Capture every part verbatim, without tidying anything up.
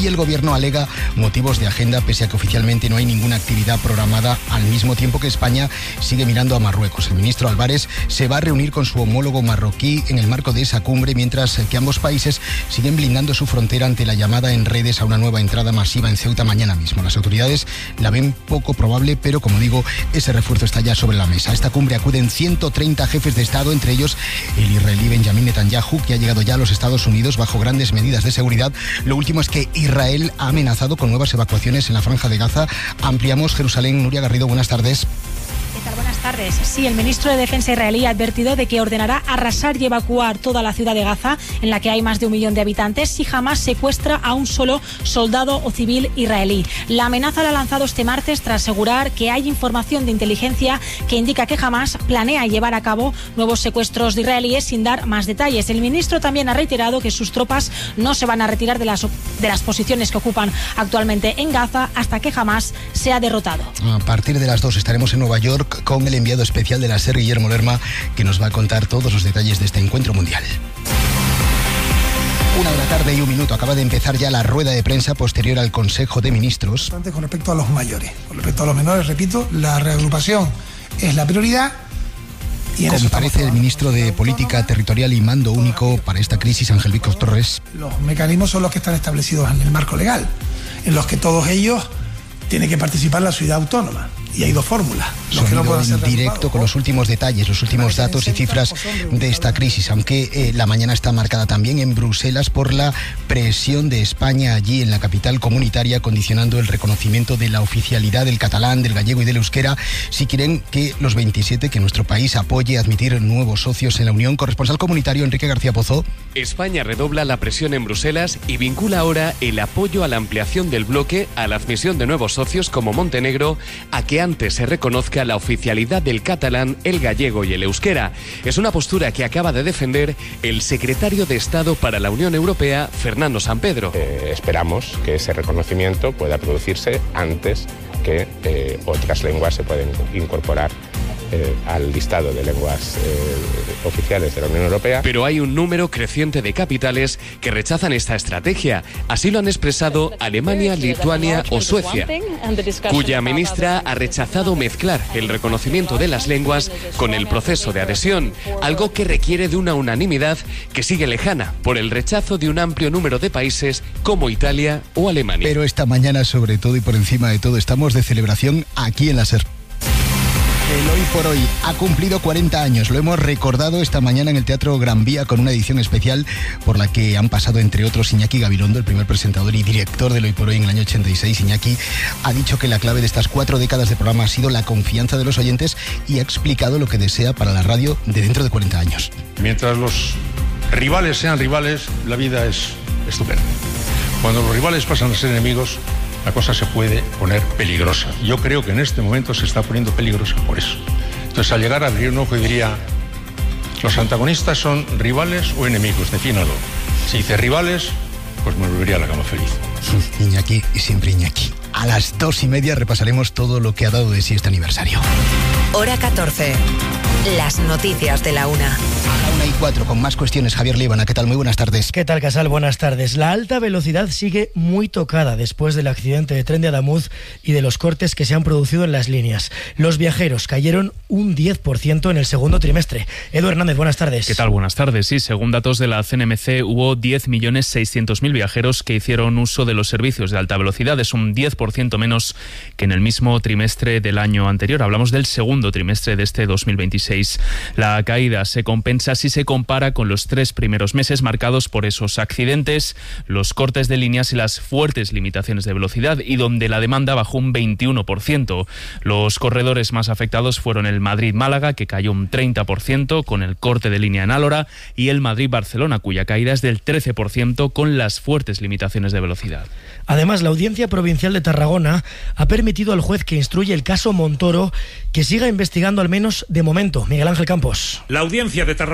y el gobierno alega motivos de agenda pese a que oficialmente no hay ninguna actividad programada, al mismo tiempo que España sigue mirando a Marruecos. El ministro Álvarez se va a reunir con su homólogo marroquí en el marco de esa cumbre, mientras que ambos países siguen blindando su frontera ante la llamada en redes a una nueva entrada masiva en Ceuta mañana mismo. Las autoridades la ven poco probable, pero como digo, ese refuerzo está ya sobre la mesa. A esta cumbre acuden ciento treinta jefes de Estado, entre ellos el israelí Benjamin Netanyahu, que ha llegado ya a los Estados Unidos bajo grandes medidas de seguridad. Lo último es que Israel ha amenazado con nuevas evacuaciones en la Franja de Gaza. Ampliamos Jerusalén. Nuria Garrido, buenas tardes. ¿Qué tal? Buenas tardes. Sí, el ministro de Defensa israelí ha advertido de que ordenará arrasar y evacuar toda la ciudad de Gaza, en la que hay más de un millón de habitantes, si jamás secuestra a un solo soldado o civil israelí. La amenaza la ha lanzado este martes tras asegurar que hay información de inteligencia que indica que Hamás planea llevar a cabo nuevos secuestros de israelíes sin dar más detalles. El ministro también ha reiterado que sus tropas no se van a retirar de las, de las posiciones que ocupan actualmente en Gaza hasta que Hamás sea derrotado. A partir de las dos estaremos en Nueva York con el enviado especial de la SER, Guillermo Lerma, que nos va a contar todos los detalles de este encuentro mundial. Una de la tarde y un minuto. Acaba de empezar ya la rueda de prensa posterior al Consejo de Ministros. Con respecto a los mayores, con respecto a los menores, repito, la reagrupación es la prioridad. Y comparece el ministro de Política Territorial y Mando Único para esta crisis, Ángel Víctor Torres. Los mecanismos son los que están establecidos en el marco legal, en los que todos ellos tienen que participar la ciudad autónoma. Y hay dos fórmulas. Sonido no en directo con los últimos detalles, los últimos datos y cifras de esta crisis, aunque eh, la mañana está marcada también en Bruselas por la presión de España allí en la capital comunitaria, condicionando el reconocimiento de la oficialidad del catalán, del gallego y del euskera, si quieren que los veintisiete, que nuestro país apoye admitir nuevos socios en la Unión. Corresponsal comunitario Enrique García Pozo. España redobla la presión en Bruselas y vincula ahora el apoyo a la ampliación del bloque a la admisión de nuevos socios como Montenegro, a que antes se reconozca la oficialidad del catalán, el gallego y el euskera. Es una postura que acaba de defender el secretario de Estado para la Unión Europea, Fernando Sampedro. Eh, esperamos que ese reconocimiento pueda producirse antes que eh, otras lenguas se pueden incorporar Eh, al listado de lenguas eh, oficiales de la Unión Europea. Pero hay un número creciente de capitales que rechazan esta estrategia. Así lo han expresado Alemania, Lituania o Suecia, cuya ministra ha rechazado mezclar el reconocimiento de las lenguas con el proceso de adhesión, algo que requiere de una unanimidad que sigue lejana por el rechazo de un amplio número de países como Italia o Alemania. Pero esta mañana, sobre todo y por encima de todo, estamos de celebración aquí en la SER. El Hoy por Hoy ha cumplido cuarenta años. Lo hemos recordado esta mañana en el Teatro Gran Vía con una edición especial por la que han pasado, entre otros, Iñaki Gabilondo, el primer presentador y director del Hoy por Hoy en el año ochenta y seis. Iñaki ha dicho que la clave de estas cuatro décadas de programa ha sido la confianza de los oyentes y ha explicado lo que desea para la radio de dentro de cuarenta años. Mientras los rivales sean rivales, la vida es estupenda. Cuando los rivales pasan a ser enemigos, la cosa se puede poner peligrosa. Yo creo que en este momento se está poniendo peligrosa por eso. Entonces, al llegar a abrir un ojo, diría, ¿los antagonistas son rivales o enemigos? Defínalo. Si dice rivales, pues me volvería a la cama feliz. Iñaki y siempre Iñaki. A las dos y media repasaremos todo lo que ha dado de sí este aniversario. Hora catorce. Las noticias de la una. A la una y cuatro, con más cuestiones. Javier Líbana, ¿qué tal? Muy buenas tardes. ¿Qué tal, Casal? Buenas tardes. La alta velocidad sigue muy tocada después del accidente de tren de Adamuz y de los cortes que se han producido en las líneas. Los viajeros cayeron un diez por ciento en el segundo trimestre. Edu Hernández, buenas tardes. ¿Qué tal? Buenas tardes. Sí, según datos de la C N M C, hubo diez millones seiscientos mil viajeros que hicieron uso de los servicios de alta velocidad. Es un diez por ciento menos que en el mismo trimestre del año anterior. Hablamos del segundo trimestre de este dos mil veintiséis. La caída se compensa si se compara con los tres primeros meses marcados por esos accidentes, los cortes de líneas y las fuertes limitaciones de velocidad, y donde la demanda bajó un veintiuno por ciento. Los corredores más afectados fueron el Madrid-Málaga, que cayó un treinta por ciento con el corte de línea en Álora, y el Madrid-Barcelona, cuya caída es del trece por ciento con las fuertes limitaciones de velocidad. Además, la Audiencia Provincial de Tarragona ha permitido al juez que instruye el caso Montoro que siga investigando, al menos de momento. Miguel Ángel Campos. La Audiencia de Tarragona no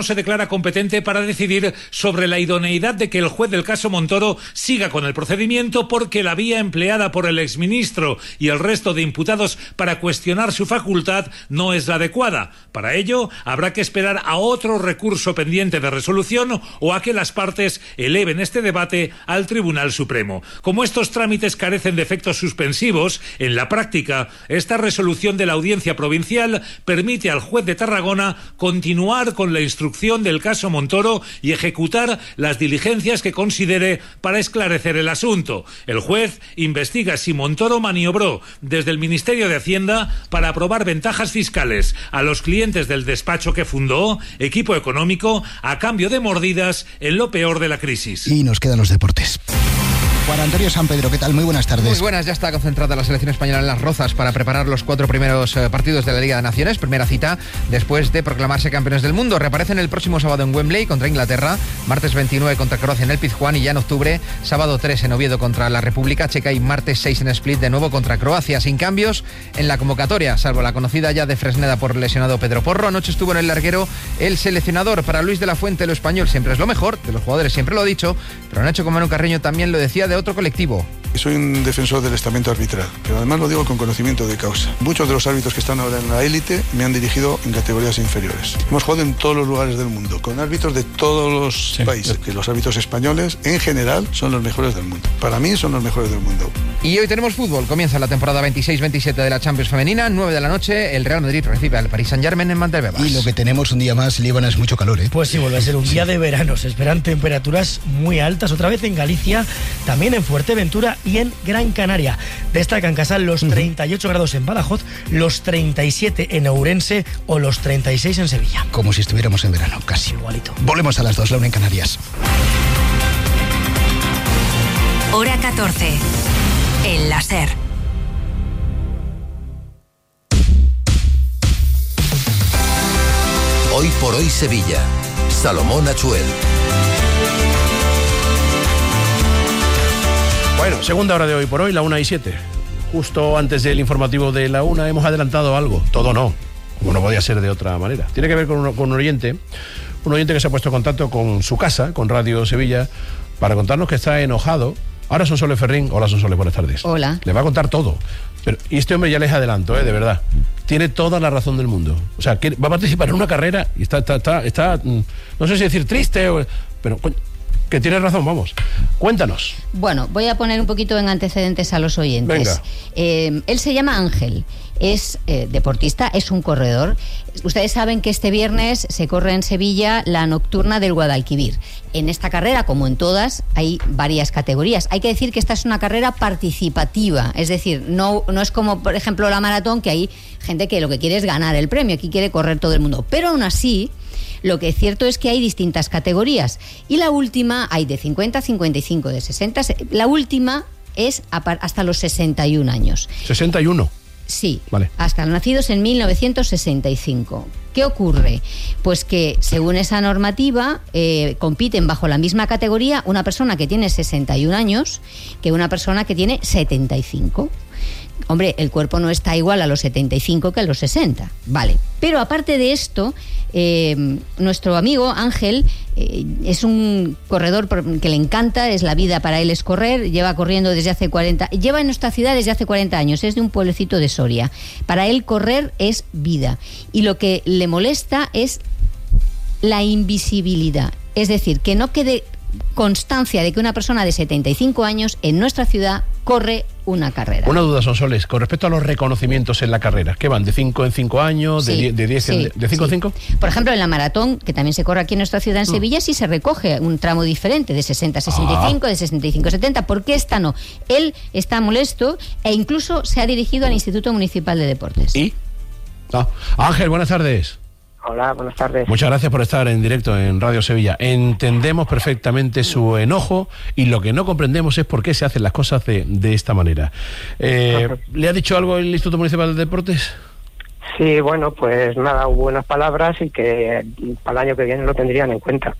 no se declara competente para decidir sobre la idoneidad de que el juez del caso Montoro siga con el procedimiento, porque la vía empleada por el exministro y el resto de imputados para cuestionar su facultad no es la adecuada. Para ello, habrá que esperar a otro recurso pendiente de resolución o a que las partes eleven este debate al Tribunal Supremo. Como estos trámites carecen de efectos suspensivos, en la práctica, esta resolución de la Audiencia Provincial permite al juez de Tarragona continuar con la instrucción del caso Montoro y ejecutar las diligencias que considere para esclarecer el asunto. El juez investiga si Montoro maniobró desde el Ministerio de Hacienda para aprobar ventajas fiscales a los clientes del despacho que fundó, Equipo Económico, a cambio de mordidas en lo peor de la crisis. Y nos quedan los deportes. Juan Antonio Sampedro, ¿qué tal? Muy buenas tardes. Muy buenas, ya está concentrada la selección española en Las Rozas para preparar los cuatro primeros eh, partidos de la Liga de Naciones. Primera cita después de proclamarse campeones del mundo. Reaparecen el próximo sábado en Wembley contra Inglaterra, martes veintinueve contra Croacia en el Pizjuán y ya en octubre, sábado tres en Oviedo contra la República Checa y martes seis en Split de nuevo contra Croacia. Sin cambios en la convocatoria, salvo la conocida ya de Fresneda por lesionado Pedro Porro. Anoche estuvo en el larguero el seleccionador. Para Luis de la Fuente, lo español siempre es lo mejor, de los jugadores siempre lo ha dicho, pero Nacho Comano Carreño también lo decía de otro colectivo. Soy un defensor del estamento arbitral, pero además lo digo con conocimiento de causa. Muchos de los árbitros que están ahora en la élite me han dirigido en categorías inferiores. Hemos jugado en todos los lugares del mundo, con árbitros de todos los sí. países, que los árbitros españoles en general son los mejores del mundo. Para mí son los mejores del mundo. Y hoy tenemos fútbol. Comienza la temporada veintiséis veintisiete de la Champions femenina, nueve de la noche, el Real Madrid recibe al Paris Saint-Germain en Mantebebas. Y lo que tenemos un día más, Líbana, es mucho calor, ¿eh? Pues sí, vuelve a ser un día de verano. Se esperan temperaturas muy altas, otra vez en Galicia, también en Fuerteventura y en Gran Canaria. Destacan Casal los treinta y ocho grados en Badajoz, los treinta y siete en Ourense o los treinta y seis en Sevilla. Como si estuviéramos en verano, casi. Igualito. Volvemos a las dos, la una en Canarias. Hora catorce. El láser. Hoy por hoy Sevilla. Salomón Achuel. Bueno, segunda hora de Hoy por Hoy, la una y siete. Justo antes del informativo de la una hemos adelantado algo. Todo no, como no podía ser de otra manera. Tiene que ver con un, con un oyente, un oyente que se ha puesto en contacto con su casa, con Radio Sevilla, para contarnos que está enojado. Ahora Sonsoles Ferrín. Hola Sonsoles, buenas tardes. Hola. Le va a contar todo. Pero, y este hombre ya les adelanto, ¿eh? De verdad. Tiene toda la razón del mundo. O sea, que va a participar en una carrera y está, está, está, está no sé si decir triste, o, pero que tiene razón, vamos. Cuéntanos. Bueno, voy a poner un poquito en antecedentes a los oyentes. Venga. Eh, él se llama Ángel. Es eh, deportista, es un corredor. Ustedes saben que este viernes se corre en Sevilla la nocturna del Guadalquivir. En esta carrera, como en todas, hay varias categorías. Hay que decir que esta es una carrera participativa, es decir, no, no es como, por ejemplo, la maratón, que hay gente que lo que quiere es ganar el premio, aquí quiere correr todo el mundo. Pero aún así, lo que es cierto es que hay distintas categorías. Y la última, hay de cincuenta a cincuenta y cinco, de sesenta, la última es hasta los sesenta y un años. ¿sesenta y uno? Sí, vale. Hasta los nacidos en mil novecientos sesenta y cinco. ¿Qué ocurre? Pues que según esa normativa eh, compiten bajo la misma categoría una persona que tiene sesenta y un años que una persona que tiene setenta y cinco. Hombre, el cuerpo no está igual a los setenta y cinco que a los sesenta, vale. Pero aparte de esto, eh, nuestro amigo Ángel eh, es un corredor que le encanta, es la vida para él es correr, lleva corriendo desde hace cuarenta, lleva en nuestra ciudad desde hace cuarenta años, es de un pueblecito de Soria. Para él correr es vida y lo que le molesta es la invisibilidad, es decir, que no quede constancia de que una persona de setenta y cinco años en nuestra ciudad corre una carrera. Una duda, Sonsoles, con respecto a los reconocimientos en la carrera, ¿qué van? ¿De cinco en cinco años? Sí, ¿De diez sí, en de cinco sí. en cinco? Por ejemplo, en la maratón, que también se corre aquí en nuestra ciudad, en Sevilla, sí se recoge un tramo diferente, de sesenta a sesenta y cinco, ah. de sesenta y cinco a setenta. ¿Por qué esta no? Él está molesto e incluso se ha dirigido al Instituto Municipal de Deportes. ¿Y? Ah. Ángel, buenas tardes. Hola, buenas tardes. Muchas gracias por estar en directo en Radio Sevilla. Entendemos perfectamente su enojo y lo que no comprendemos es por qué se hacen las cosas de, de esta manera. Eh, ¿Le ha dicho algo el Instituto Municipal de Deportes? Sí, bueno, pues nada, hubo buenas palabras y que para el año que viene lo tendrían en cuenta.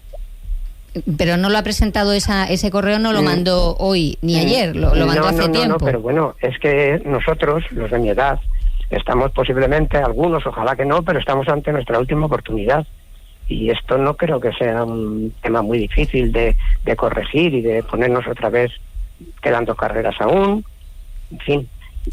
Pero no lo ha presentado esa, ese correo, no lo mandó hoy ni ayer, lo, lo mandó no, hace no, no, tiempo. No, pero bueno, es que nosotros, los de mi edad, estamos posiblemente, algunos, ojalá que no, pero estamos ante nuestra última oportunidad. Y esto no creo que sea un tema muy difícil de, de corregir y de ponernos otra vez, quedan dos carreras aún, en fin.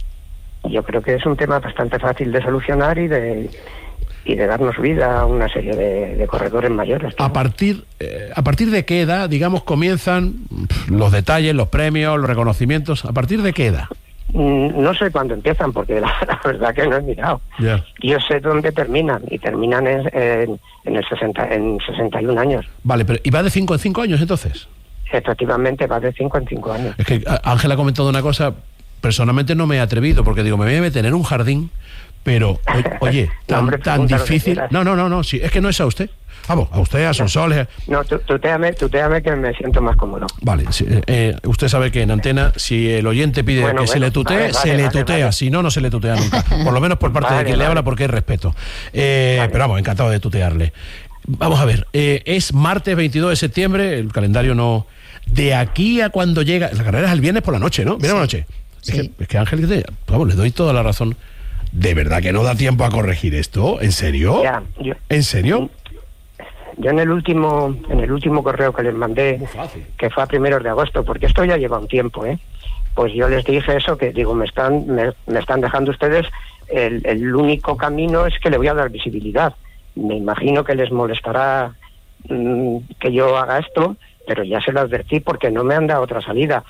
Yo creo que es un tema bastante fácil de solucionar y de y de darnos vida a una serie de, de corredores mayores. A partir, eh, ¿A partir de qué edad, digamos, comienzan los detalles, los premios, los reconocimientos? ¿A partir de qué edad? No sé cuándo empiezan, porque la, la verdad que no he mirado. Yeah. Yo sé dónde terminan, y terminan en, en, en el sesenta, en sesenta y un años. Vale, pero ¿y va de cinco en cinco años entonces? Efectivamente, va de cinco en cinco años. Es que Ángel ha comentado una cosa, personalmente no me he atrevido, porque digo, me voy a meter en un jardín, pero, o, oye, tan, no, hombre, tan difícil... No, no, no, no, sí, es que no es a usted. Vamos, a usted, a Sonsoles... No, tú, tuteame, tuteame que me siento más cómodo. Vale, sí, eh, usted sabe que en Antena, si el oyente pide bueno, que bueno, se le tutee, vale, se vale, le vale, tutea, vale. Si no, no se le tutea nunca. Por lo menos por parte vale, de quien vale. le habla, porque es respeto. Eh, vale. Pero vamos, encantado de tutearle. Vamos a ver, eh, es martes veintidós de septiembre, el calendario no... De aquí a cuando llega... La carrera es el viernes por la noche, ¿no? Viernes por la noche. Sí. Es, que, es que Ángel, vamos, le doy toda la razón. ¿De verdad que no da tiempo a corregir esto? ¿En serio? Ya, yo, ¿En serio? Yo en el último en el último correo que les mandé, que fue a primeros de agosto, porque esto ya lleva un tiempo, ¿eh? Pues yo les dije eso, que digo, me están me, me están dejando ustedes, el, el único camino es que le voy a dar visibilidad. Me imagino que les molestará mmm, que yo haga esto, pero ya se lo advertí porque no me han dado otra salida.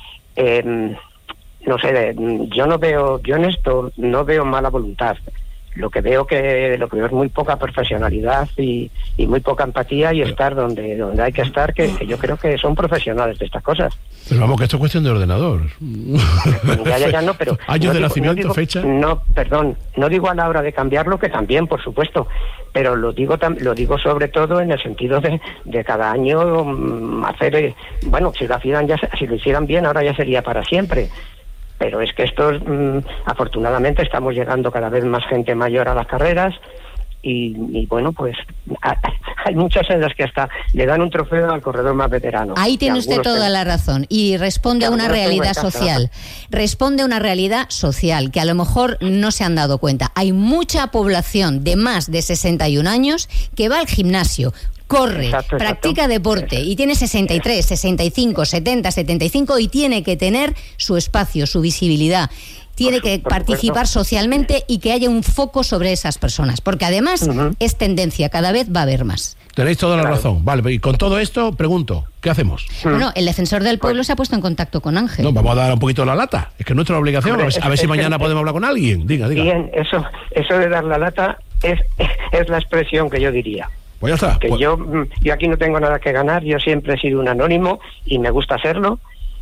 Eh, no sé, yo no veo, yo en esto no veo mala voluntad. Lo que veo que lo que veo es muy poca profesionalidad y, y muy poca empatía y estar donde donde hay que estar, que, que yo creo que son profesionales de estas cosas. Pero vamos, que esto es cuestión de ordenador. Ya, ya, ya, no, pero... Años no de digo, nacimiento, no digo, fecha... No, perdón, no digo a la hora de cambiarlo, que también, por supuesto, pero lo digo lo digo sobre todo en el sentido de, de cada año um, hacer... Eh, bueno, si lo hicieran, ya, si lo hicieran bien, ahora ya sería para siempre. Pero es que esto, mmm, afortunadamente, estamos llegando cada vez más gente mayor a las carreras y, y bueno, pues a, hay muchas en las que hasta le dan un trofeo al corredor más veterano. Ahí tiene usted toda ten... la razón y responde a una realidad social. Responde a una realidad social que a lo mejor no se han dado cuenta. Hay mucha población de más de sesenta y un años que va al gimnasio, corre, exacto, practica exacto. deporte y tiene sesenta y tres, sesenta y cinco, setenta, setenta y cinco y tiene que tener su espacio, su visibilidad. Tiene que participar socialmente y que haya un foco sobre esas personas, porque además uh-huh. es tendencia, cada vez va a haber más. Tenéis toda la claro. razón. Vale, y con todo esto, pregunto, ¿qué hacemos? Bueno, el defensor del pueblo pues, se ha puesto en contacto con Ángel. No, vamos a dar un poquito la lata. Es que es nuestra obligación. Hombre, a ver, es, a ver si mañana es, podemos hablar con alguien. Diga, diga. Bien, eso, eso de dar la lata es, es la expresión que yo diría. Pues ya está. Que pues... yo, yo aquí no tengo nada que ganar, yo siempre he sido un anónimo y me gusta serlo.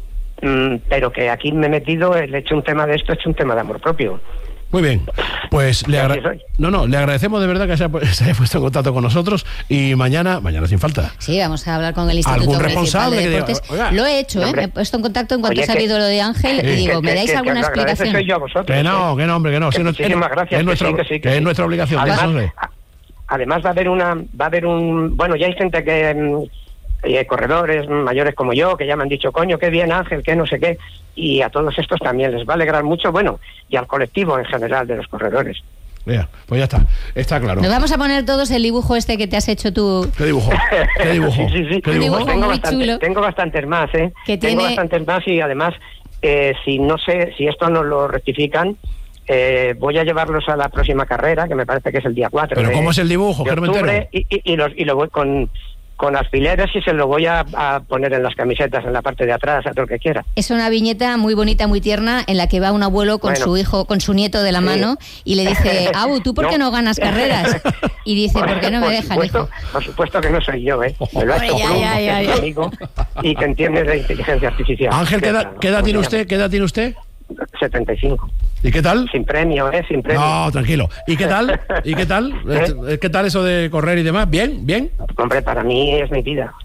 Mm, pero que aquí me he metido, he hecho un tema de esto, he hecho un tema de amor propio. Muy bien, pues le, agra- no, no, le agradecemos de verdad que se, ha, se haya puesto en contacto con nosotros y mañana, mañana sin falta. Sí, vamos a hablar con el Instituto ¿Algún Municipal responsable de que Deportes. Diga, lo he hecho, ¿eh? Me he puesto en contacto en cuanto he sabido que, lo de Ángel sí. y digo, ¿me dais que, alguna que explicación? Soy yo a vosotros, que no, que no, hombre, que no. Que Si muchísimas es, gracias. Es, nuestra, que sí, que sí, que es sí. nuestra obligación. Además, además va a haber una, va a haber un, bueno, ya hay gente que... Eh, corredores mayores como yo que ya me han dicho, coño, qué bien Ángel, que no sé qué, y a todos estos también les va a alegrar mucho, bueno, y al colectivo en general de los corredores. Mira, pues ya está, está claro. Nos vamos a poner todos el dibujo este que te has hecho tú. ¿Qué dibujo? ¿Qué dibujo? sí, sí, sí. ¿Qué dibujo? dibujo? Tengo, muy bastante, chulo. tengo bastantes más, ¿eh? Que tengo tiene... bastantes más y además, eh, si no sé, si esto no lo rectifican, Eh, voy a llevarlos a la próxima carrera, que me parece que es el día cuatro. ¿Pero de, cómo es el dibujo? De Que no me octubre, y, y, y, los, y lo voy con, con alfileres y se lo voy a, a poner en las camisetas, en la parte de atrás, a todo el que quiera. Es una viñeta muy bonita, muy tierna, en la que va un abuelo con bueno, su hijo, con su nieto de la sí. mano, y le dice, Abu, ¿tú por qué no, no ganas carreras? Y dice, ¿por qué no me dejan, supuesto, hijo? Por supuesto que no soy yo, ¿eh? Me lo ha hecho Plum, que es mi amigo, y que entiende de inteligencia artificial. Ángel, ¿qué edad, ¿qué edad tiene usted? ¿Qué edad tiene usted? setenta y cinco. ¿Y qué tal? Sin premio, ¿eh? Sin premio. No, tranquilo. ¿Y qué tal? ¿Y qué tal? ¿Eh? ¿Qué tal eso de correr y demás? ¿Bien? ¿Bien? Hombre, para mí es mi vida.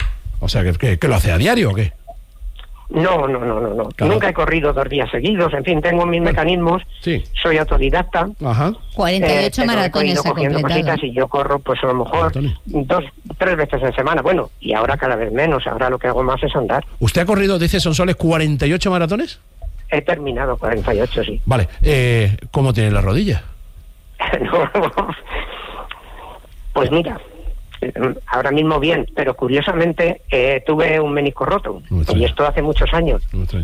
O sea, ¿que, que, que lo hace a diario o qué? No, no, no, no, no. Claro. Nunca he corrido dos días seguidos. En fin, tengo mis mecanismos. Sí. Soy autodidacta. Ajá. cuarenta y ocho eh, maratones ha cogiendo completado. cositas y yo corro, pues a lo mejor dos, tres veces en semana. Bueno, y ahora cada vez menos. Ahora lo que hago más es andar. ¿Usted ha corrido, dice Sonsoles, cuarenta y ocho maratones? He terminado cuarenta y ocho, sí. Vale. Eh, ¿Cómo tiene la rodilla? no, pues mira, ahora mismo bien, pero curiosamente eh, tuve un menisco roto, y esto hace muchos años.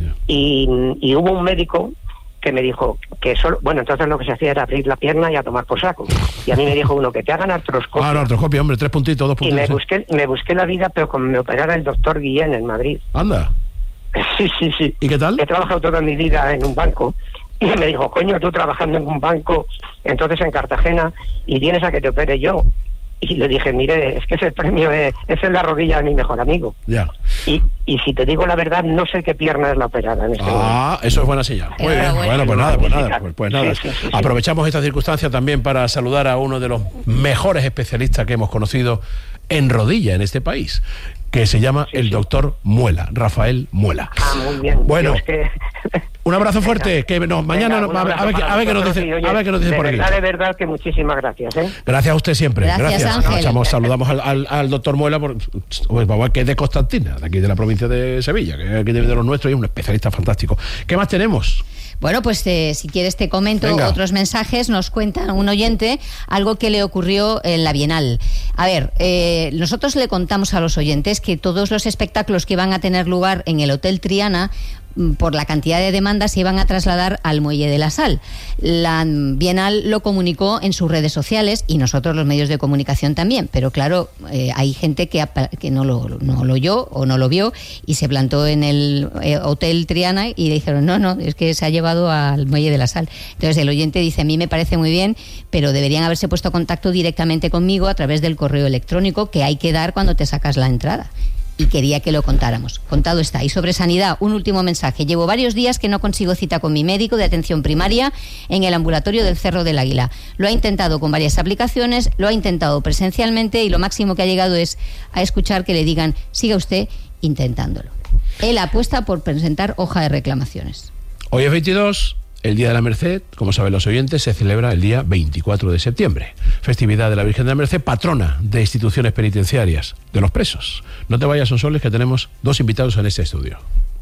Y, y hubo un médico que me dijo que solo, bueno, entonces lo que se hacía era abrir la pierna y a tomar por saco. Y a mí me dijo uno, que te hagan artroscopia. Ah, no, artroscopia, hombre, tres puntitos, dos puntitos. Y me busqué, me busqué la vida, pero como me operara el doctor Guillén en Madrid. Anda. Sí, sí, sí. ¿Y qué tal? He trabajado toda mi vida en un banco. Y me dijo, coño, tú trabajando en un banco, entonces en Cartagena, y vienes a que te opere yo. Y le dije, mire, es que ese premio es, es en la rodilla de mi mejor amigo. Ya. Y, y si te digo la verdad, no sé qué pierna es la operada en este momento. Ah, eso es buena señal. Muy bien. Bueno, pues nada, pues nada. Pues, pues nada. Sí, sí, sí, aprovechamos esta circunstancia también para saludar a uno de los mejores especialistas que hemos conocido en rodilla en este país, que se llama sí, el sí. doctor Muela, Rafael Muela. Ah, muy bien. Bueno, que... un abrazo fuerte, que no, mañana Venga, no, a, ver, a, ver, a ver qué nos dice, a ver qué nos dice de por aquí. verdad, de verdad que muchísimas gracias, ¿eh? Gracias a usted siempre. Gracias, gracias. Ángel. Echamos, saludamos al, al, al doctor Muela, por, pues, que es de Constantina, de aquí de la provincia de Sevilla, que es aquí de los nuestros, y es un especialista fantástico. ¿Qué más tenemos? Bueno, pues eh, si quieres te comento Venga. Otros mensajes. Nos cuenta un oyente algo que le ocurrió en la Bienal. A ver, eh, nosotros le contamos a los oyentes que todos los espectáculos que van a tener lugar en el Hotel Triana, por la cantidad de demandas, se iban a trasladar al Muelle de la Sal. La Bienal lo comunicó en sus redes sociales y nosotros los medios de comunicación también, pero claro, eh, hay gente que, que no, lo, no lo oyó o no lo vio y se plantó en el eh, Hotel Triana y le dijeron, no, no, es que se ha llevado al Muelle de la Sal. Entonces el oyente dice, a mí me parece muy bien, pero deberían haberse puesto contacto directamente conmigo a través del correo electrónico que hay que dar cuando te sacas la entrada. Y quería que lo contáramos. Contado está. Y sobre sanidad, un último mensaje. Llevo varios días que no consigo cita con mi médico de atención primaria en el ambulatorio del Cerro del Águila. Lo ha intentado con varias aplicaciones, lo ha intentado presencialmente y lo máximo que ha llegado es a escuchar que le digan, siga usted intentándolo. Él apuesta por presentar hoja de reclamaciones. Hoy es veintidós. El Día de la Merced, como saben los oyentes, se celebra el día veinticuatro de septiembre. Festividad de la Virgen de la Merced, patrona de instituciones penitenciarias, de los presos. No te vayas, Sonsoles, que tenemos dos invitados en este estudio.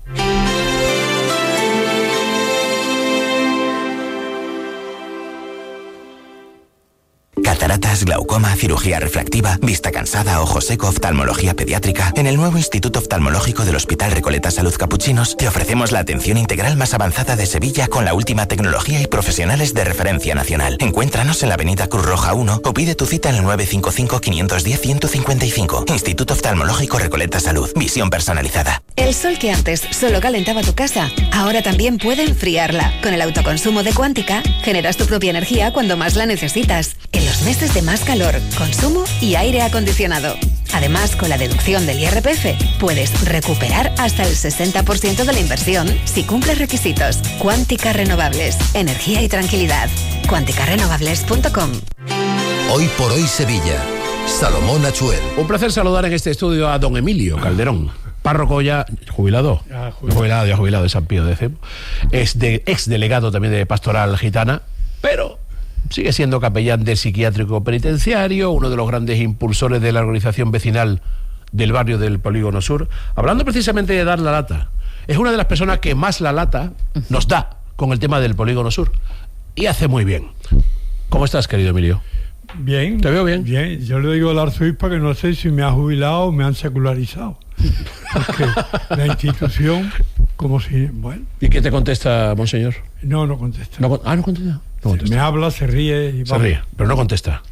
Cataratas, glaucoma, cirugía refractiva, vista cansada, ojo seco, oftalmología pediátrica. En el nuevo Instituto Oftalmológico del Hospital Recoleta Salud Capuchinos te ofrecemos la atención integral más avanzada de Sevilla con la última tecnología y profesionales de referencia nacional. Encuéntranos en la avenida Cruz Roja uno o pide tu cita en el nueve cinco cinco, cinco uno cero, uno cinco cinco. Instituto Oftalmológico Recoleta Salud. Visión personalizada. El sol que antes solo calentaba tu casa, ahora también puede enfriarla. Con el autoconsumo de Cuántica, generas tu propia energía cuando más la necesitas. En los meses de más calor, consumo y aire acondicionado. Además, con la deducción del I R P F, puedes recuperar hasta el sesenta por ciento de la inversión si cumples requisitos. Cuántica Renovables. Energía y tranquilidad. cuántica renovables punto com. Hoy por hoy Sevilla. Salomón Achuel. Un placer saludar en este estudio a don Emilio Calderón, párroco ya jubilado, ya, jubilado. jubilado, ya jubilado de San Pío de Cebo. Es de ex delegado también de Pastoral Gitana, pero sigue siendo capellán del psiquiátrico penitenciario, uno de los grandes impulsores de la organización vecinal del barrio del Polígono Sur. Hablando precisamente de dar la lata, es una de las personas que más la lata nos da con el tema del Polígono Sur y hace muy bien. ¿Cómo estás, querido Emilio? Bien. ¿Te veo bien? Bien. Yo le digo al arzobispo que no sé si me ha jubilado o me han secularizado. Porque la institución, como si... Bueno. ¿Y qué te contesta, monseñor? No, no contesta. No, ah, no contesta. No contesta. Me habla, se ríe y Se ríe, pero no contesta.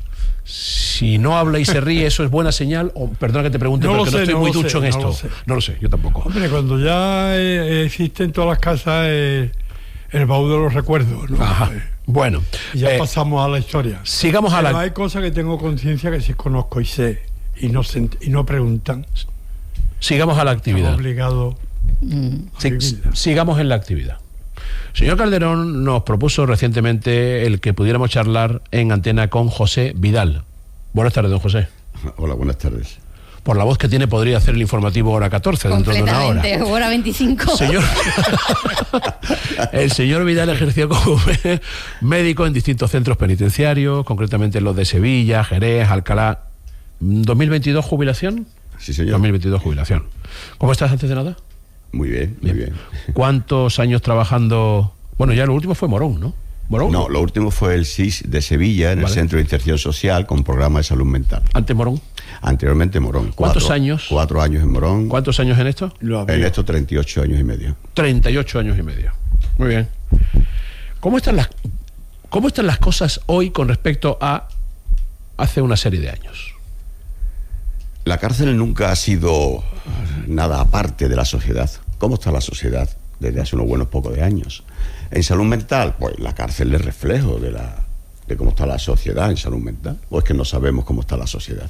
Si no habla y se ríe, ¿eso es buena señal? O perdona que te pregunte, no porque sé, no estoy no muy sé, ducho en no esto. Lo sé. No lo sé, yo tampoco. Hombre, cuando ya eh, existe en todas las casas eh, el baúl de los recuerdos, ¿no? Ajá. Eh, bueno. Y ya eh, pasamos a la historia. Sigamos a Pero la... hay cosas que tengo conciencia que sí conozco y sé, y no, se, y no preguntan. Sigamos a la actividad. Obligado a sí, sigamos en la actividad. Señor Calderón nos propuso recientemente el que pudiéramos charlar en antena con José Vidal. Buenas tardes, don José. Hola, buenas tardes. Por la voz que tiene podría hacer el informativo hora catorce dentro de una hora. hora veinticinco. Señor, el señor Vidal ejerció como médico en distintos centros penitenciarios, concretamente los de Sevilla, Jerez, Alcalá. ¿dos mil veintidós jubilación? Sí, señor. dos mil veintidós jubilación. ¿Cómo estás antes de nada? Muy bien, muy bien. ¿Cuántos años trabajando? Bueno, ya lo último fue Morón, ¿no? ¿Morón? No, lo último fue el S I S de Sevilla, en vale. el Centro de Inserción Social, con programa de salud mental. ¿Ante Morón? Anteriormente en Morón. ¿Cuántos cuatro, años? Cuatro años en Morón. ¿Cuántos años en esto? En esto treinta y ocho años y medio. treinta y ocho años y medio. Muy bien. ¿Cómo están las, cómo están las cosas hoy con respecto a hace una serie de años? La cárcel nunca ha sido nada aparte de la sociedad. ¿Cómo está la sociedad desde hace unos buenos pocos de años? En salud mental, pues la cárcel es reflejo de, la, de cómo está la sociedad en salud mental. ¿O es que no sabemos cómo está la sociedad?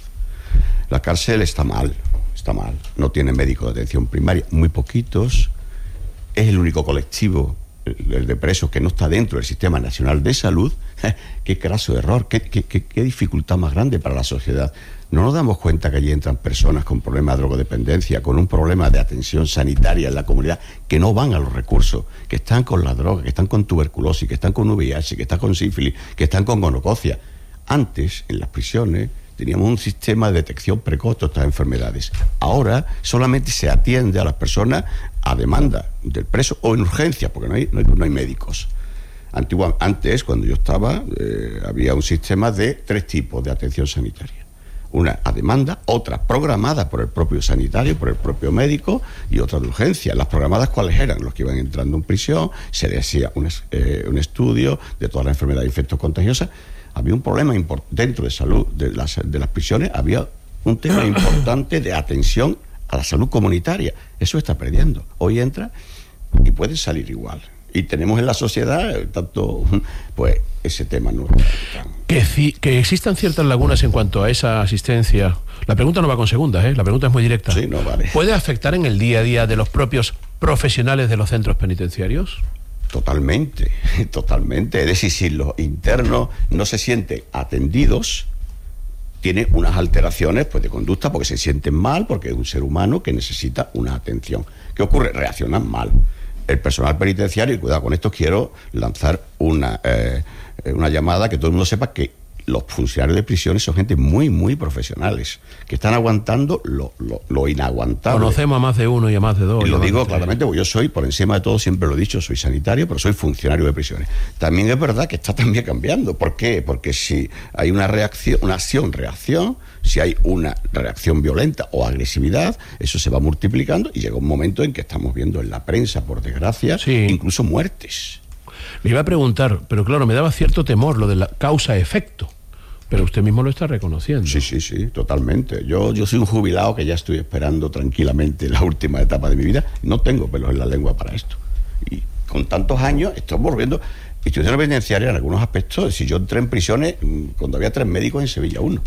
La cárcel está mal, está mal. No tiene médicos de atención primaria, muy poquitos. Es el único colectivo, el de presos, que no está dentro del Sistema Nacional de Salud. Qué craso error, qué, qué, qué, qué dificultad más grande para la sociedad. No nos damos cuenta que allí entran personas con problemas de drogodependencia, con un problema de atención sanitaria en la comunidad, que no van a los recursos, que están con la droga, que están con tuberculosis, que están con V I H, que están con sífilis, que están con gonococia. Antes, en las prisiones, teníamos un sistema de detección precoz de estas enfermedades. Ahora solamente se atiende a las personas a demanda del preso o en urgencia, porque no hay, no hay, no hay médicos. Antigua, antes, cuando yo estaba, eh, había un sistema de tres tipos de atención sanitaria. Una a demanda, otra programada por el propio sanitario, por el propio médico, y otra de urgencia. Las programadas, ¿cuáles eran? Los que iban entrando en prisión, se les hacía un, eh, un estudio de todas las enfermedades e infectos contagiosos. Había un problema dentro de salud de las, de las prisiones, había un tema importante de atención a la salud comunitaria. Eso está perdiendo. Hoy entra y puede salir igual. Y tenemos en la sociedad, tanto, pues, ese tema no que, que existan ciertas lagunas en cuanto a esa asistencia. La pregunta no va con segundas, ¿eh? La pregunta es muy directa. Sí, no vale. ¿Puede afectar en el día a día de los propios profesionales de los centros penitenciarios? Totalmente, totalmente. Es decir, si los internos no se sienten atendidos, tienen unas alteraciones, pues, de conducta, porque se sienten mal, porque es un ser humano que necesita una atención. ¿Qué ocurre? Reaccionan mal. El personal penitenciario, y cuidado con esto, quiero lanzar una, eh, una llamada, que todo el mundo sepa que los funcionarios de prisiones son gente muy, muy profesionales, que están aguantando lo, lo, lo inaguantable. Conocemos a más de uno y a más de dos. Y lo digo claramente, porque yo soy, por encima de todo, siempre lo he dicho, soy sanitario, pero soy funcionario de prisiones. También es verdad que está también cambiando. ¿Por qué? Porque si hay una reacción, una acción-reacción, si hay una reacción violenta o agresividad, eso se va multiplicando y llega un momento en que estamos viendo en la prensa, por desgracia, sí, incluso muertes. Me iba a preguntar, pero claro, me daba cierto temor lo de la causa-efecto. Pero usted mismo lo está reconociendo. Sí, sí, sí, totalmente. Yo, yo soy un jubilado que ya estoy esperando tranquilamente la última etapa de mi vida. No tengo pelos en la lengua para esto. Y con tantos años estamos volviendo. Institución penitenciaria en algunos aspectos. Si yo entré en prisiones cuando había tres médicos en Sevilla, uno.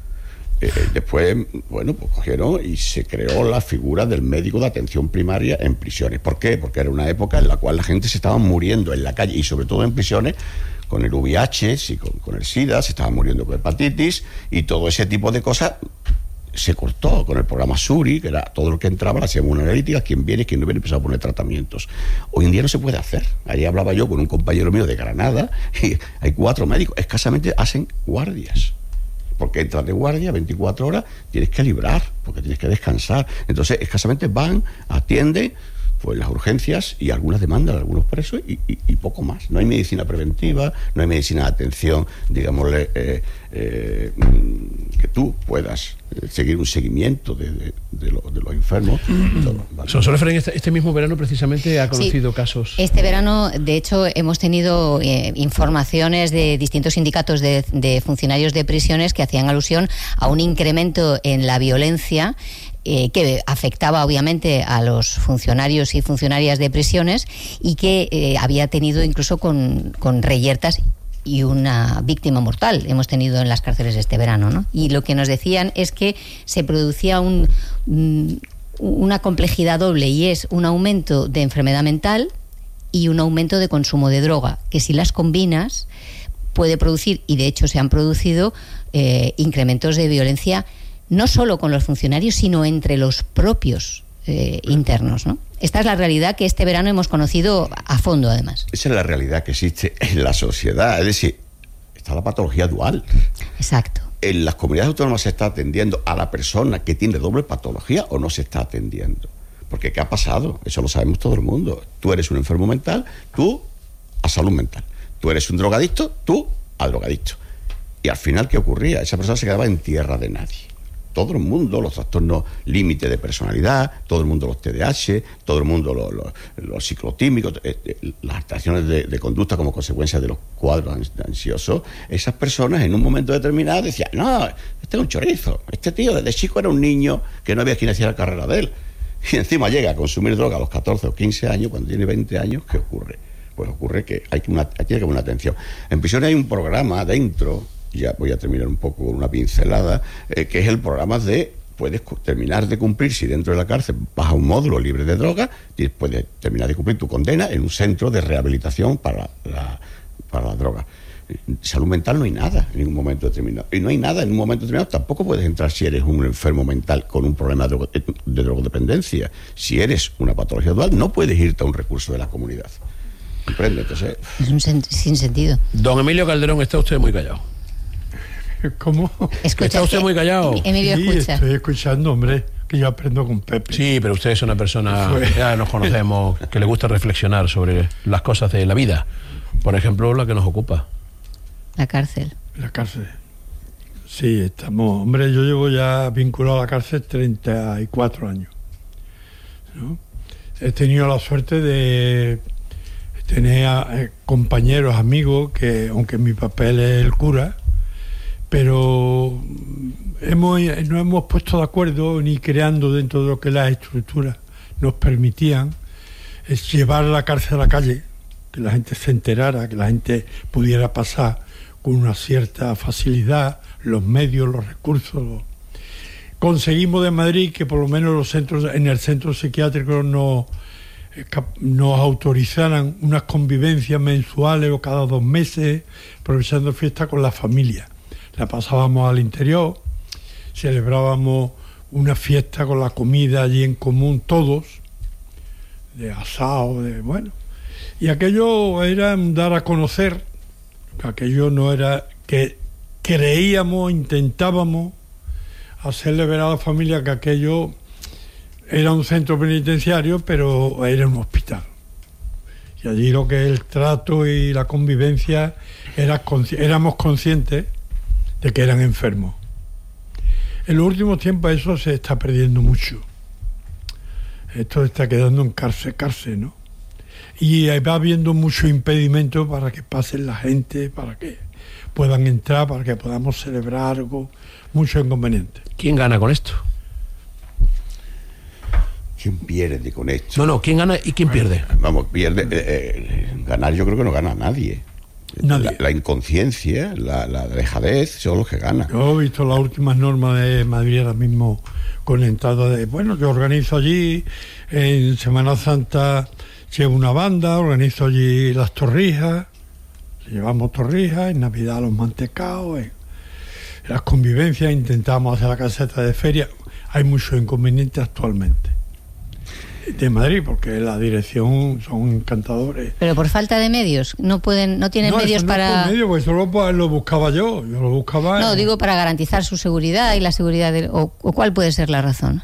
Eh, después, bueno, pues cogieron y se creó la figura del médico de atención primaria en prisiones. ¿Por qué? Porque era una época en la cual la gente se estaba muriendo en la calle, y sobre todo en prisiones, con el V I H, sí, con, con el SIDA, se estaban muriendo con hepatitis, y todo ese tipo de cosas se cortó con el programa Suri, que era todo lo que entraba, la hacíamos una analítica, quien viene y quien no viene, empezaba a poner tratamientos. Hoy en día no se puede hacer. Ahí hablaba yo con un compañero mío de Granada, y hay cuatro médicos, escasamente hacen guardias. Porque entras de guardia veinticuatro horas, tienes que librar, porque tienes que descansar. Entonces, escasamente van, atienden, pues, las urgencias y algunas demandas de algunos presos, y, y, y poco más. No hay medicina preventiva, no hay medicina de atención, digámosle, eh, eh, que tú puedas seguir un seguimiento de, de, de, lo, de los enfermos. ¿vale? Sonsoro Fren, este, este mismo verano precisamente ha conocido sí, casos. Este verano, de hecho, hemos tenido eh, informaciones de distintos sindicatos de, de funcionarios de prisiones que hacían alusión a un incremento en la violencia eh, que afectaba obviamente a los funcionarios y funcionarias de prisiones, y que eh, había tenido incluso con, con reyertas y una víctima mortal hemos tenido en las cárceles este verano, ¿no? Y lo que nos decían es que se producía un, una complejidad doble, y es un aumento de enfermedad mental y un aumento de consumo de droga, que si las combinas puede producir, y de hecho se han producido, eh, incrementos de violencia no solo con los funcionarios, sino entre los propios eh, internos, ¿no? Esta es la realidad que este verano hemos conocido a fondo, además. Esa es la realidad que existe en la sociedad. Es decir, está la patología dual. Exacto. ¿En las comunidades autónomas se está atendiendo a la persona que tiene doble patología o no se está atendiendo? Porque ¿qué ha pasado? Eso lo sabemos todo el mundo. Tú eres un enfermo mental, tú a salud mental. Tú eres un drogadicto, tú a drogadicto. Y al final, ¿qué ocurría? Esa persona se quedaba en tierra de nadie. todo el mundo, los trastornos límite de personalidad, todo el mundo los T D A H, todo el mundo los, los, los ciclotímicos, eh, las alteraciones de, de conducta como consecuencia de los cuadros ansiosos. Esas personas en un momento determinado decían, no, este es un chorizo, este tío desde chico era un niño que no había quien hiciera la carrera de él. Y encima llega a consumir droga a los catorce o quince años, cuando tiene veinte años, ¿qué ocurre? Pues ocurre que hay que, una, hay que haber una atención. En prisiones hay un programa dentro, ya voy a terminar un poco con una pincelada, eh, que es el programa de, puedes terminar de cumplir, si dentro de la cárcel vas a un módulo libre de droga, puedes terminar de cumplir tu condena en un centro de rehabilitación para la, para la droga. Salud mental no hay nada en ningún momento determinado. Y no hay nada en un momento determinado. Tampoco puedes entrar si eres un enfermo mental con un problema de, drogo, de drogodependencia. Si eres una patología dual, no puedes irte a un recurso de la comunidad. ¿Comprende? Entonces, es un sen- sin sentido. Don Emilio Calderón, está usted muy callado. ¿Cómo? Escucha, ¿Está usted muy callado? Emilio, sí, escucha. Estoy escuchando, hombre, que yo aprendo con Pepe. Sí, pero usted es una persona, ya nos conocemos, que le gusta reflexionar sobre las cosas de la vida. Por ejemplo, la que nos ocupa. La cárcel. La cárcel. Sí, estamos... Hombre, yo llevo ya vinculado a la cárcel treinta y cuatro años, ¿no? He tenido la suerte de tener a, compañeros, amigos, que aunque mi papel es el cura, pero hemos, no hemos puesto de acuerdo ni creando dentro de lo que las estructuras nos permitían es llevar la cárcel a la calle, que la gente se enterara, que la gente pudiera pasar con una cierta facilidad, los medios, los recursos. Los... Conseguimos de Madrid que por lo menos los centros, en el centro psiquiátrico nos, nos autorizaran unas convivencias mensuales o cada dos meses, aprovechando fiesta con la familia. La pasábamos al interior, celebrábamos una fiesta con la comida allí en común todos, de asado, de bueno. Y aquello era dar a conocer, aquello no era que creíamos, intentábamos hacerle ver a la familia que aquello era un centro penitenciario, pero era un hospital. Y allí lo que es el trato y la convivencia, era, éramos conscientes de que eran enfermos. En los últimos tiempos eso se está perdiendo mucho. Esto está quedando en cárcel, cárcel, ¿no? Y va habiendo mucho impedimento para que pasen la gente, para que puedan entrar, para que podamos celebrar algo, mucho inconveniente. ¿Quién gana con esto? ¿Quién pierde con esto? No, no, ¿quién gana y quién bueno, pierde? Vamos, pierde. Eh, eh, ganar yo creo que no gana nadie. Nadie. La, la inconsciencia, la, la dejadez, son los que ganan. Yo he visto las últimas normas de Madrid ahora mismo conectadas de, bueno, yo organizo allí, en Semana Santa llevo una banda, organizo allí las torrijas, llevamos torrijas, en Navidad los mantecaos, en las convivencias, intentamos hacer la caseta de feria. Hay muchos inconvenientes actualmente de Madrid, porque la dirección son encantadores. Pero por falta de medios, no pueden, no tienen no, medios eso no para... Es por medio, pues eso lo, lo buscaba yo, yo lo buscaba... No, en... digo para garantizar su seguridad y la seguridad de... o, o cuál puede ser la razón.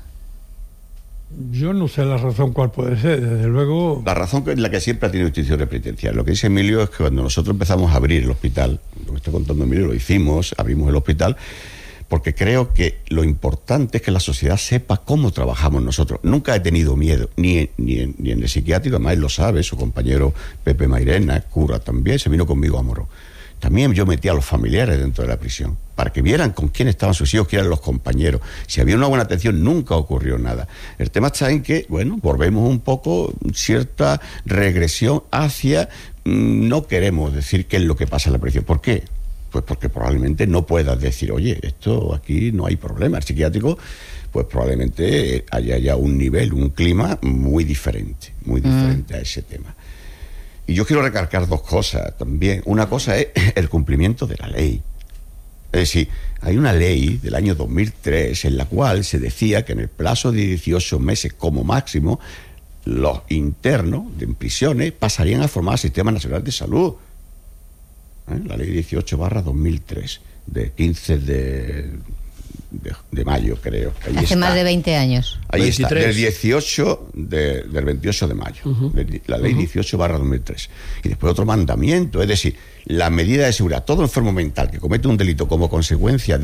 Yo no sé la razón cuál puede ser, desde luego... La razón es la que siempre ha tenido instituciones penitenciarias. Lo que dice Emilio es que cuando nosotros empezamos a abrir el hospital, lo que está contando Emilio, lo hicimos, abrimos el hospital, porque creo que lo importante es que la sociedad sepa cómo trabajamos nosotros. Nunca he tenido miedo, ni en, ni en, ni en el psiquiátrico, además él lo sabe, su compañero Pepe Mairena, cura también, se vino conmigo a Morón. También yo metí a los familiares dentro de la prisión, para que vieran con quién estaban sus hijos, quién eran los compañeros. Si había una buena atención, nunca ocurrió nada. El tema está en que, bueno, volvemos un poco, cierta regresión hacia, mmm, no queremos decir qué es lo que pasa en la prisión. ¿Por qué? Pues porque probablemente no puedas decir, oye, esto aquí no hay problema. El psiquiátrico, pues probablemente haya ya un nivel, un clima muy diferente, muy diferente mm. a ese tema. Y yo quiero recalcar dos cosas también. Una cosa es el cumplimiento de la ley. Es decir, hay una ley del año dos mil tres en la cual se decía que en el plazo de dieciocho meses como máximo, los internos en prisiones pasarían a formar el Sistema Nacional de Salud. ¿Eh? La ley dieciocho barra dos mil tres, de quince de, de, de mayo, creo. Ahí Hace está. más de veinte años. Ahí veintitrés. está, del dieciocho, de, del veintiocho de mayo, uh-huh. de, la ley uh-huh. dieciocho barra dos mil tres. Y después otro mandamiento, es decir, la medida de seguridad. Todo enfermo mental que comete un delito como consecuencia de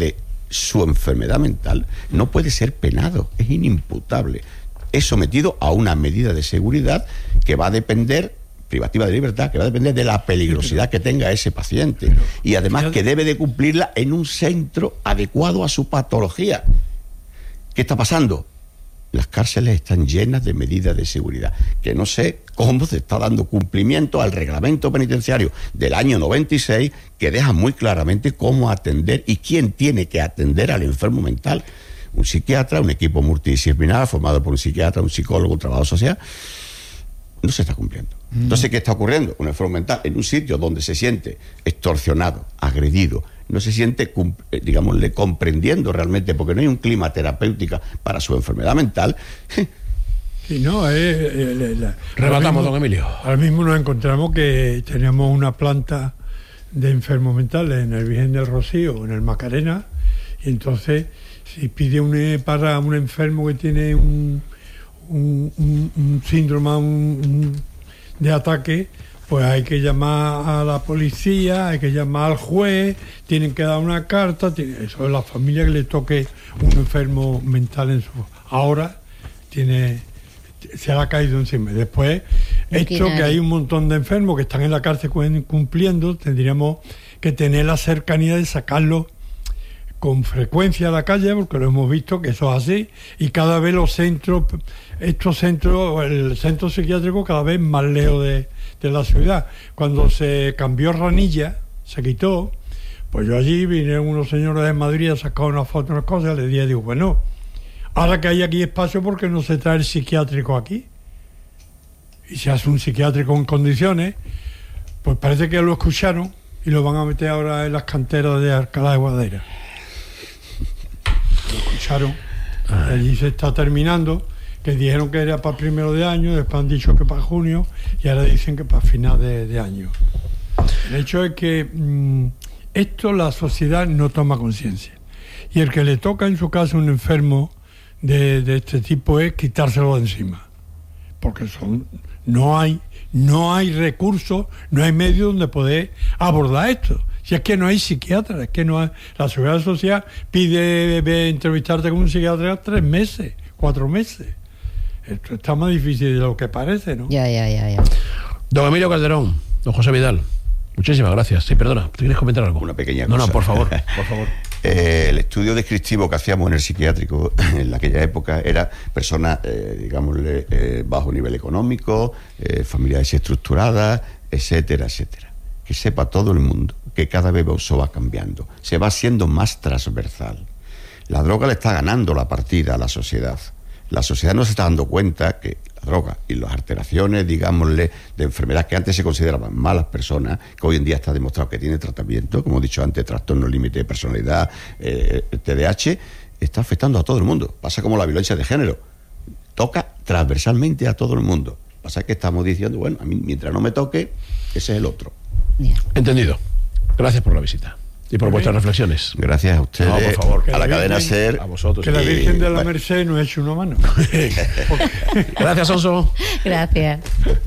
su enfermedad mental, no puede ser penado, es inimputable. Es sometido a una medida de seguridad que va a depender, privativa de libertad, que va a depender de la peligrosidad que tenga ese paciente. Y además que debe de cumplirla en un centro adecuado a su patología. ¿Qué está pasando? Las cárceles están llenas de medidas de seguridad, que no sé cómo se está dando cumplimiento al reglamento penitenciario del año noventa y seis, que deja muy claramente cómo atender y quién tiene que atender al enfermo mental. Un psiquiatra, un equipo multidisciplinar formado por un psiquiatra, un psicólogo, un trabajador social. No se está cumpliendo. Entonces, ¿qué está ocurriendo? Un enfermo mental en un sitio donde se siente extorsionado, agredido, no se siente, digámosle, comprendiendo realmente, porque no hay un clima terapéutico para su enfermedad mental. Sí, no, es... Eh, la, Rematamos, don Emilio. Ahora mismo nos encontramos que teníamos una planta de enfermos mentales en el Virgen del Rocío, en el Macarena, y entonces, si pide un, para un enfermo que tiene un, un, un, un síndrome un, un, de ataque, pues hay que llamar a la policía, hay que llamar al juez, tienen que dar una carta, tiene, eso es la familia que le toque un enfermo mental en su... Ahora tiene se le ha caído encima. Después, esto que hay un montón de enfermos que están en la cárcel cumpliendo, tendríamos que tener la cercanía de sacarlo con frecuencia a la calle, porque lo hemos visto que eso es así, y cada vez los centros, estos centros, el centro psiquiátrico cada vez más lejos de, de la ciudad. Cuando se cambió Ranilla, se quitó, pues yo allí vinieron unos señores de Madrid a sacar una foto, unas cosas, le dije, digo, bueno, ahora que hay aquí espacio, ¿por qué no se trae el psiquiátrico aquí? Y se hace un psiquiátrico en condiciones, pues parece que lo escucharon y lo van a meter ahora en las canteras de Alcalá de Guadaira. Lo escucharon, allí se está terminando, que dijeron que era para primero de año, después han dicho que para junio y ahora dicen que para final de, de año. El hecho es que mmm, esto la sociedad no toma conciencia, y el que le toca en su casa un enfermo de, de este tipo es quitárselo de encima, porque son no hay no hay recursos, no hay medios donde poder abordar esto. Si es que no hay psiquiatra, es que no hay, la Seguridad Social pide ve, entrevistarte con un psiquiatra tres meses, cuatro meses. Esto está más difícil de lo que parece, ¿no? Ya, ya, ya, ya. Don Emilio Calderón, don José Vidal, muchísimas gracias. Sí, perdona, ¿te quieres comentar algo? Una pequeña no, cosa. No, por favor, por favor. Eh, el estudio descriptivo que hacíamos en el psiquiátrico en aquella época era personas, eh, digámosle, eh, bajo nivel económico, eh, familias desestructuradas, etcétera, etcétera. Que sepa todo el mundo que cada vez eso va cambiando, se va haciendo más transversal. La droga le está ganando la partida a la sociedad. La sociedad no se está dando cuenta que la droga y las alteraciones, digámosle, de enfermedades que antes se consideraban malas personas, que hoy en día está demostrado que tiene tratamiento, como he dicho antes, trastorno límite de personalidad, eh, T D A H, está afectando a todo el mundo. Pasa como la violencia de género, toca transversalmente a todo el mundo. Pasa que estamos diciendo, bueno, a mí mientras no me toque, ese es el otro. Yeah. Entendido. Gracias por la visita y por vuestras reflexiones. Gracias a ustedes, no, por favor, a la, la cadena SER, a vosotros. Que la Virgen de la Merced nos eche una mano. Gracias, Sonso. Gracias.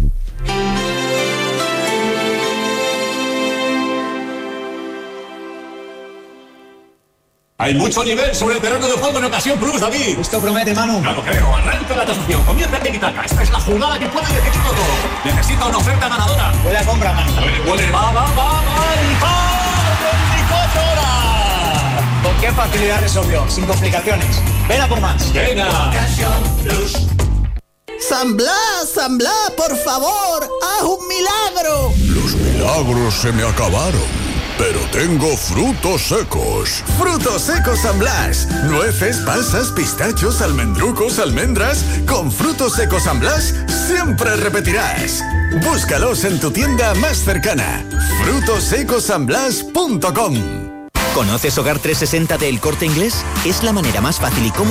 Hay mucho nivel sobre el terreno de juego en ocasión Plus, David. Esto promete, Manu. No lo creo. Arranca la tasación. Comienza en Tiki-Taka. Esta es la jugada que puede decidirlo todo. Necesita una oferta ganadora. Buena compra, Manu. Huele, huele. Va, va, va, va. Y va. veinticuatro horas. ¿Con qué facilidad resolvió? Sin complicaciones. Ven a por más. Venga. Ocasión Plus. San Blas, San Blas, por favor, haz un milagro. Los milagros se me acabaron. Pero tengo frutos secos. Frutos secos San Blas. Nueces, pasas, pistachos, almendrucos, almendras. Con frutos secos San Blas siempre repetirás. Búscalos en tu tienda más cercana. frutos secos san blas punto com. ¿Conoces Hogar trescientos sesenta de El Corte Inglés? Es la manera más fácil y cómoda